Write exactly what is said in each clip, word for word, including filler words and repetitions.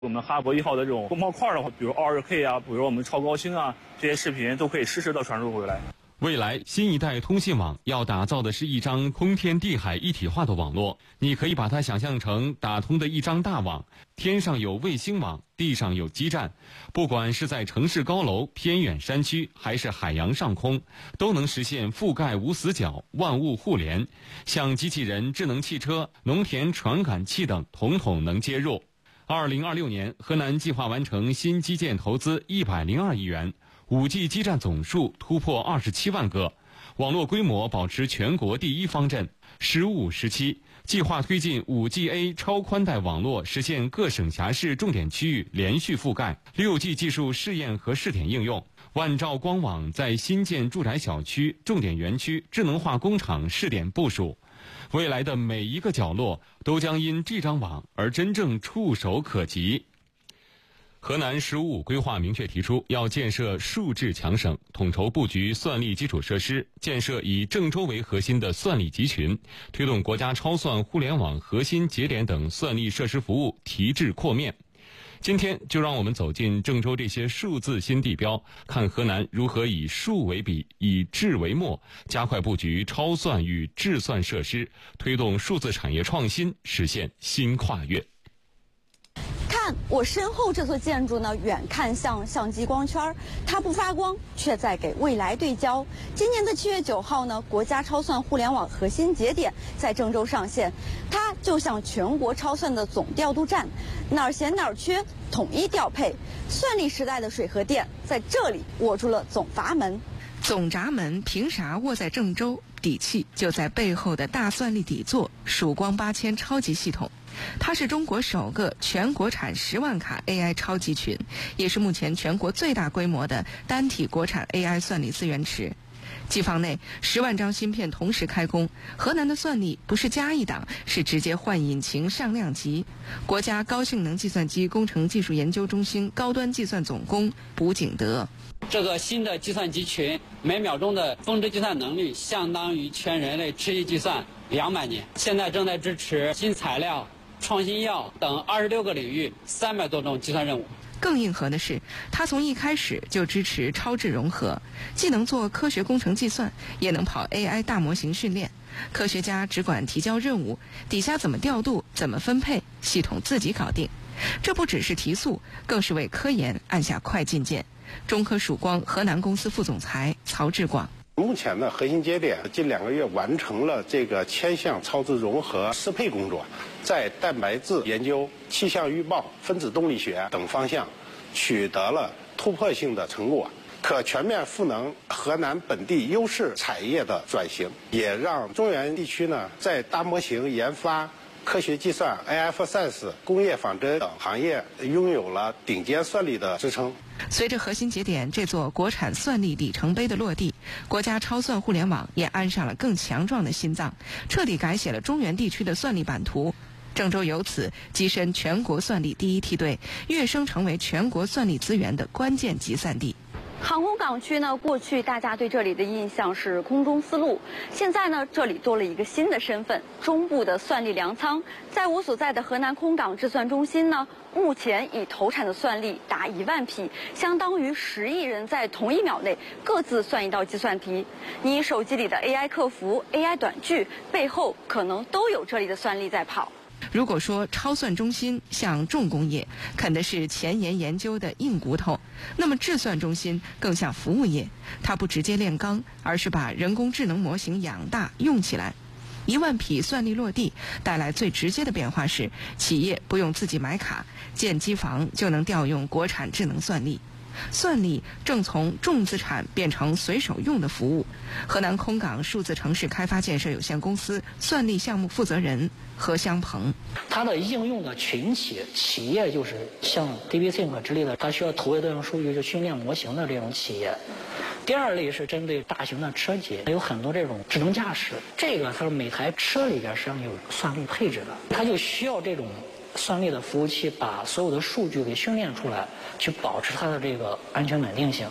我们哈勃一号的这种功耗块的话，比如 二 K 啊，比如我们超高清啊，这些视频都可以实时的传输回来。 未来新一代通信网要打造的是一张空天地海一体化的网络，你可以把它想象成打通的一张大网，天上有卫星网，地上有基站，不管是在城市高楼、偏远山区，还是海洋上空，都能实现覆盖无死角、万物互联，像机器人、智能汽车、农田传感器等，统统能接入。二零二六年，河南计划完成新基建投资一百零二亿元。五 G 基站总数突破二十七万个，网络规模保持全国第一方阵。十五时期计划推进 五 G A 超宽带网络，实现各省辖市重点区域连续覆盖。六 G 技术试验和试点应用，万兆光网在新建住宅小区、重点园区、智能化工厂试点部署。未来的每一个角落都将因这张网而真正触手可及。河南“十五五”规划明确提出，要建设数智强省，统筹布局算力基础设施，建设以郑州为核心的算力集群，推动国家超算互联网核心节点等算力设施服务提质扩面。今天就让我们走进郑州这些数字新地标，看河南如何以数为笔，以智为墨，加快布局超算与智算设施，推动数字产业创新，实现新跨越。 看我身后这座建筑呢，远看像相机光圈，它不发光，却在给未来对焦。今年的七月九号呢，国家超算互联网核心节点在郑州上线，它就像全国超算的总调度站，哪儿闲哪儿缺，统一调配。算力时代的水和电在这里握住了总阀门。 总闸门凭啥握在郑州？底气就在背后的大算力底座曙光八千超级系统。它是中国首个全国产十万卡 A I 超级群，也是目前全国最大规模的单体国产 A I 算力资源池。机房内十万张芯片同时开工，河南的算力不是加一档，是直接换引擎上量级。国家高性能计算机工程技术研究中心高端计算总工卜景德。 这个新的计算集群每秒钟的峰值计算能力相当于全人类持续计算两百年，现在正在支持新材料、创新药等二十六个领域三百多种计算任务。 更硬核的是，它从一开始就支持超智融合，既能做科学工程计算，也能跑 A I 大模型训练。科学家只管提交任务，底下怎么调度、怎么分配，系统自己搞定。这不只是提速，更是为科研按下快进键。中科曙光河南公司副总裁曹志广。 目前呢，核心节点近两个月完成了这个千项超智融合适配工作，在蛋白质研究、气象预报、分子动力学等方向取得了突破性的成果，可全面赋能河南本地优势产业的转型，也让中原地区呢在大模型研发、科学计算、A I for Science、工业仿真等行业拥有了顶尖算力的支撑。 随着核心节点这座国产算力里程碑的落地，国家超算互联网也安上了更强壮的心脏，彻底改写了中原地区的算力版图。郑州由此跻身全国算力第一梯队，跃升成为全国算力资源的关键集散地。 航空港区呢，过去大家对这里的印象是空中丝路，现在呢，这里多了一个新的身份——中部的算力粮仓。在我所在的河南空港智算中心呢，目前已投产的算力达一万匹，相当于十亿人在同一秒内各自算一道计算题。你手机里的 A I 客服、A I 短剧背后，可能都有这里的算力在跑。 如果说超算中心像重工业，啃的是前沿研究的硬骨头，那么智算中心更像服务业，它不直接炼钢，而是把人工智能模型养大用起来。一万匹算力落地，带来最直接的变化是，企业不用自己买卡，建机房就能调用国产智能算力。算力正从重资产变成随手用的服务。河南空港数字城市开发建设有限公司算力项目负责人何香鹏， 它的应用的群体企业就是像 D B Think 之类的，它需要投喂多种数据去训练模型的这种企业。第二类是针对大型的车企，有很多这种智能驾驶，这个它是每台车里边实际上有算力配置的，它就需要这种算力的服务器把所有的数据给训练出来，去保持它的这个安全稳定性。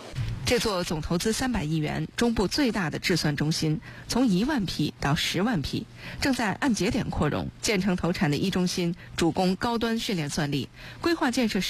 这座总投资三百亿元、中部最大的智算中心，从一万匹到十万匹，正在按节点扩容。建成投产的一中心主攻高端训练算力，规划建设